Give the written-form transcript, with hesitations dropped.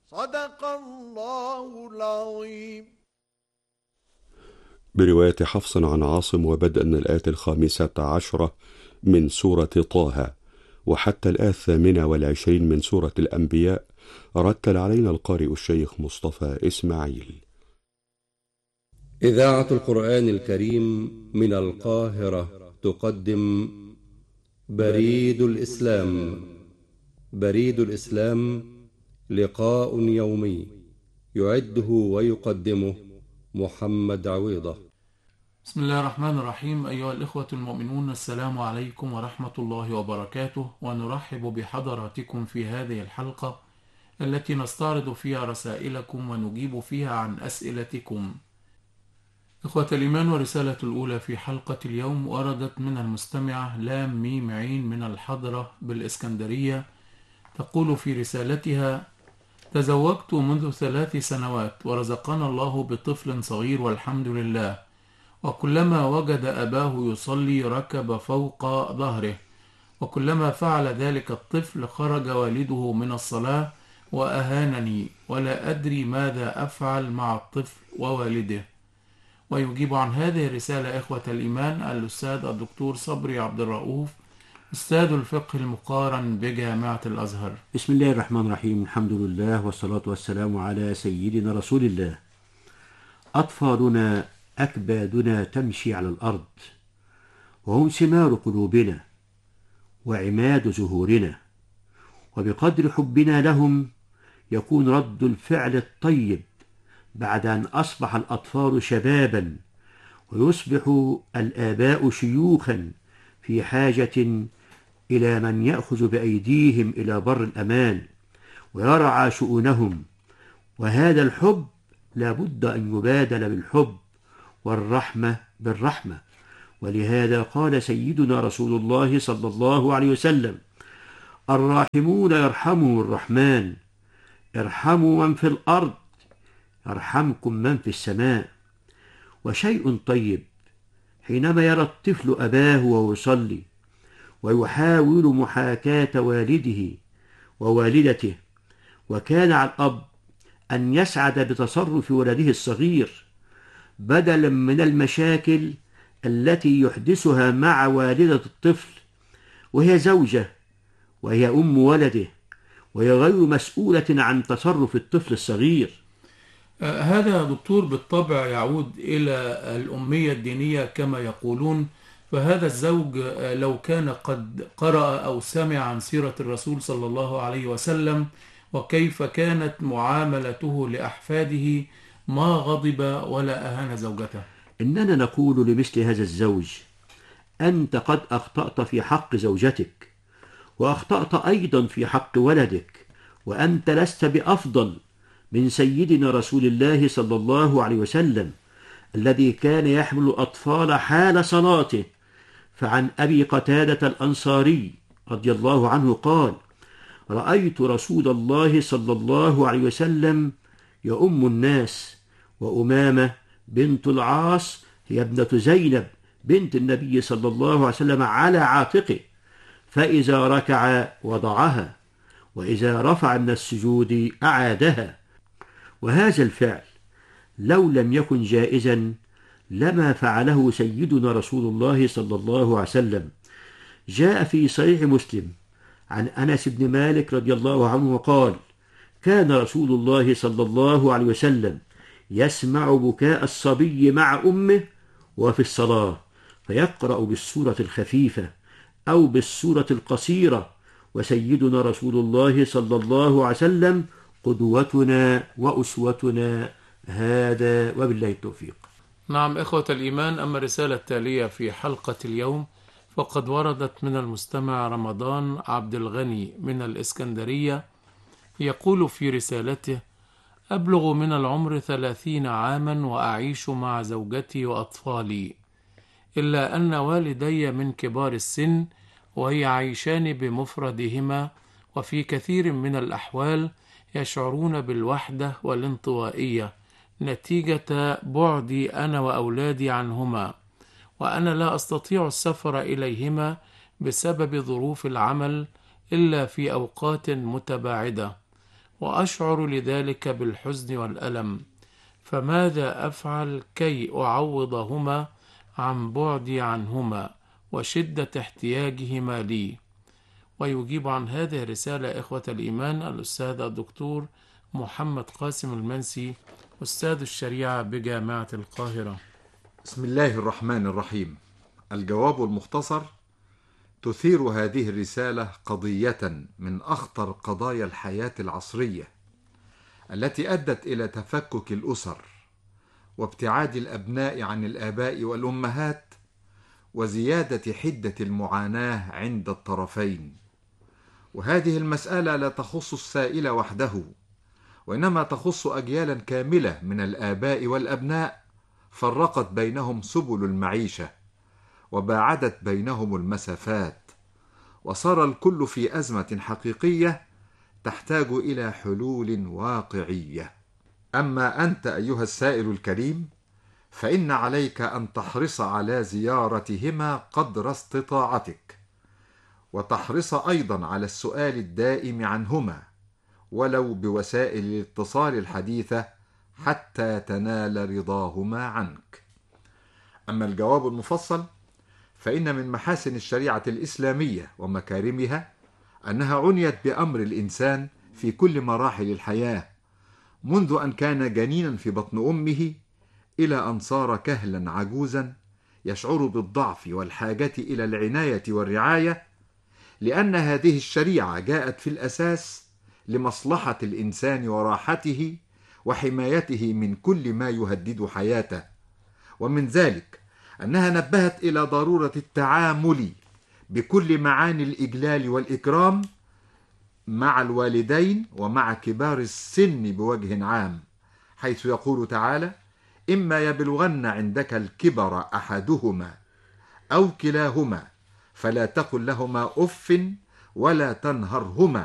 صدق الله العظيم. برواية حفص عن عاصم وبدءا من الآية 15 من سورة طه وحتى الآية 28 من سورة الأنبياء، رتل علينا القارئ الشيخ مصطفى إسماعيل. إذاعة القرآن الكريم من القاهرة تقدم بريد الإسلام. بريد الإسلام لقاء يومي يعده ويقدمه محمد عويضة. بسم الله الرحمن الرحيم. أيها الإخوة المؤمنون، السلام عليكم ورحمة الله وبركاته، ونرحب بحضراتكم في هذه الحلقة التي نستعرض فيها رسائلكم ونجيب فيها عن أسئلتكم. إخوة الإيمان، ورسالة الأولى في حلقة اليوم وردت من المستمعة لام ميم عين من الحضرة بالإسكندرية، تقول في رسالتها: تزوجت منذ 3 سنوات ورزقنا الله بطفل صغير والحمد لله، وكلما وجد أباه يصلي ركب فوق ظهره، وكلما فعل ذلك الطفل خرج والده من الصلاة وأهانني، ولا أدري ماذا أفعل مع الطفل ووالده. ويجيب عن هذه الرسالة إخوة الإيمان الأستاذ الدكتور صبري عبد الرؤوف، أستاذ الفقه المقارن بجامعة الأزهر. بسم الله الرحمن الرحيم. الحمد لله والصلاة والسلام على سيدنا رسول الله. أطفالنا أكبادنا تمشي على الأرض، وهم ثمار قلوبنا وعماد زهورنا، وبقدر حبنا لهم يكون رد الفعل الطيب بعد أن أصبح الأطفال شبابا، ويصبح الآباء شيوخا في حاجة إلى من يأخذ بأيديهم إلى بر الأمان ويرعى شؤونهم. وهذا الحب لا بد أن يبادل بالحب، والرحمة بالرحمة. ولهذا قال سيدنا رسول الله صلى الله عليه وسلم: الراحمون يرحمهم الرحمن، ارحموا من في الأرض يرحمكم من في السماء. وشيء طيب حينما يرى الطفل أباه وهو يصلي ويحاول محاكاة والده ووالدته، وكان على الأب أن يسعد بتصرف ولده الصغير بدلا من المشاكل التي يحدثها مع والدة الطفل، وهي زوجة وهي أم ولده، وهي غير مسؤولة عن تصرف الطفل الصغير. هذا يا دكتور بالطبع يعود إلى الأمية الدينية كما يقولون. فهذا الزوج لو كان قد قرأ أو سمع عن سيرة الرسول صلى الله عليه وسلم وكيف كانت معاملته لأحفاده ما غضب ولا أهان زوجته. إننا نقول لمثل هذا الزوج: أنت قد أخطأت في حق زوجتك، وأخطأت أيضا في حق ولدك، وأنت لست بأفضل من سيدنا رسول الله صلى الله عليه وسلم الذي كان يحمل الأطفال حال صلاته. فعن أبي قتادة الأنصاري رضي الله عنه قال: رأيت رسول الله صلى الله عليه وسلم يؤم الناس، وأمامة بنت العاص هي ابنة زينب بنت النبي صلى الله عليه وسلم على عاتقه، فإذا ركع وضعها، وإذا رفع من السجود أعادها. وهذا الفعل لو لم يكن جائزا لما فعله سيدنا رسول الله صلى الله عليه وسلم. جاء في صحيح مسلم عن أنس بن مالك رضي الله عنه قال: كان رسول الله صلى الله عليه وسلم يسمع بكاء الصبي مع أمه وفي الصلاة، فيقرأ بالسورة الخفيفة أو بالسورة القصيرة، وسيدنا رسول الله صلى الله عليه وسلم قدوتنا وأسوتنا. هذا وبالله التوفيق. نعم إخوة الإيمان، أما الرسالة التالية في حلقة اليوم فقد وردت من المستمع رمضان عبد الغني من الإسكندرية، يقول في رسالته: أبلغ من العمر 30 عاما وأعيش مع زوجتي وأطفالي، إلا أن والدي من كبار السن وهي عايشان بمفردهما، وفي كثير من الأحوال يشعرون بالوحدة والانطوائية نتيجة بعدي أنا وأولادي عنهما، وأنا لا أستطيع السفر إليهما بسبب ظروف العمل إلا في أوقات متباعدة، وأشعر لذلك بالحزن والألم، فماذا أفعل كي أعوضهما عن بعدي عنهما وشدة احتياجهما لي؟ ويجيب عن هذه الرسالة إخوة الإيمان الأستاذ الدكتور محمد قاسم المنسي، أستاذ الشريعة بجامعة القاهرة. بسم الله الرحمن الرحيم. الجواب المختصر: تثير هذه الرسالة قضية من أخطر قضايا الحياة العصرية التي أدت إلى تفكك الأسر وابتعاد الأبناء عن الآباء والأمهات وزيادة حدة المعاناة عند الطرفين. وهذه المسألة لا تخص السائل وحده، وإنما تخص أجيالا كاملة من الآباء والأبناء فرقت بينهم سبل المعيشة وباعدت بينهم المسافات، وصار الكل في أزمة حقيقية تحتاج إلى حلول واقعية. أما أنت أيها السائل الكريم، فإن عليك أن تحرص على زيارتهما قدر استطاعتك، وتحرص أيضا على السؤال الدائم عنهما ولو بوسائل الاتصال الحديثة حتى تنال رضاهما عنك. أما الجواب المفصل، فإن من محاسن الشريعة الإسلامية ومكارمها أنها عنيت بأمر الإنسان في كل مراحل الحياة، منذ أن كان جنينا في بطن أمه إلى أن صار كهلا عجوزا يشعر بالضعف والحاجة إلى العناية والرعاية، لأن هذه الشريعة جاءت في الأساس لمصلحة الإنسان وراحته وحمايته من كل ما يهدد حياته. ومن ذلك أنها نبهت إلى ضرورة التعامل بكل معاني الإجلال والإكرام مع الوالدين ومع كبار السن بوجه عام، حيث يقول تعالى: إما يبلغن عندك الكبر أحدهما أو كلاهما فلا تقل لهما أف ولا تنهرهما